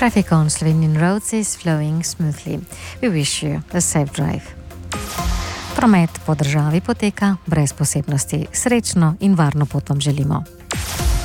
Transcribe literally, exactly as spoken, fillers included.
Traffic on Slovenian roads is flowing smoothly. We wish you a safe drive. Promet po državi poteka brez posebnosti. Srečno in varno pot vam želimo.